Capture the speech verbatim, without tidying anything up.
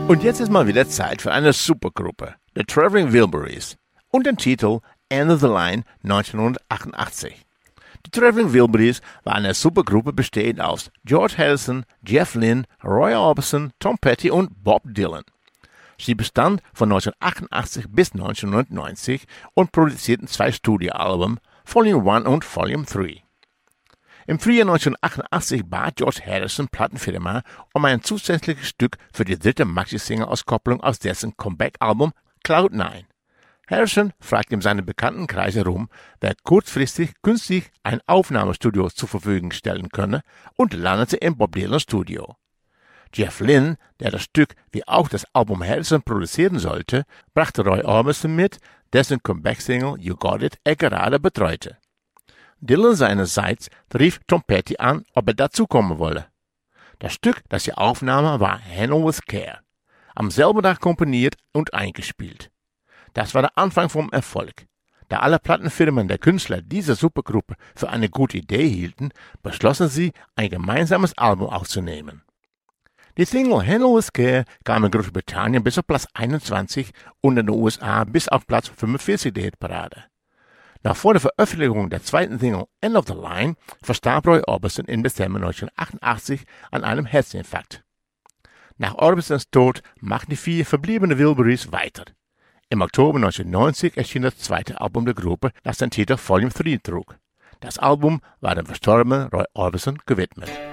Und jetzt ist mal wieder Zeit für eine Supergruppe, The Traveling Wilburys, und den Titel End of the Line neunzehnhundertachtundachtzig. Die Traveling Wilburys war eine Supergruppe bestehend aus George Harrison, Jeff Lynne, Roy Orbison, Tom Petty und Bob Dylan. Sie bestand von neunzehnhundertachtundachtzig bis neunzehnhundertneunzig und produzierten zwei Studioalben, Volume eins und Volume drei. Im Frühjahr neunzehnhundertachtundachtzig bat George Harrison Plattenfirma um ein zusätzliches Stück für die dritte Maxi-Single-Auskopplung aus dessen Comeback-Album Cloud nine. Harrison fragte in seinen Bekanntenkreis herum, wer kurzfristig günstig ein Aufnahmestudio zur Verfügung stellen könne, und landete im Bob Dylan Studio. Jeff Lynne, der das Stück wie auch das Album Harrison produzieren sollte, brachte Roy Orbison mit, dessen Comeback-Single You Got It er gerade betreute. Dylan seinerseits rief Tom Petty an, ob er dazukommen wolle. Das Stück, das sie aufnahmen, war Handle with Care, am selben Tag komponiert und eingespielt. Das war der Anfang vom Erfolg. Da alle Plattenfirmen der Künstler dieser Supergruppe für eine gute Idee hielten, beschlossen sie, ein gemeinsames Album aufzunehmen. Die Single Handle with Care kam in Großbritannien bis auf Platz einundzwanzig und in den U S A bis auf Platz fünfundvierzig der Hitparade. Nach vor der Veröffentlichung der zweiten Single End of the Line verstarb Roy Orbison im Dezember neunzehnhundertachtundachtzig an einem Herzinfarkt. Nach Orbisons Tod machten die vier verbliebenen Wilburys weiter. Im Oktober neunzehnhundertneunzig erschien das zweite Album der Gruppe, das den Titel Volume drei trug. Das Album war dem verstorbenen Roy Orbison gewidmet.